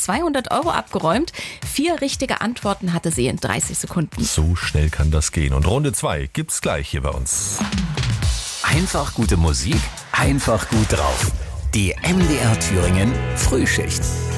200 € abgeräumt. 4 richtige Antworten hatte sie in 30 Sekunden. So schnell kann das gehen. Und Runde 2 gibt's gleich hier bei uns. Einfach gute Musik, einfach gut drauf. Die MDR Thüringen Frühschicht.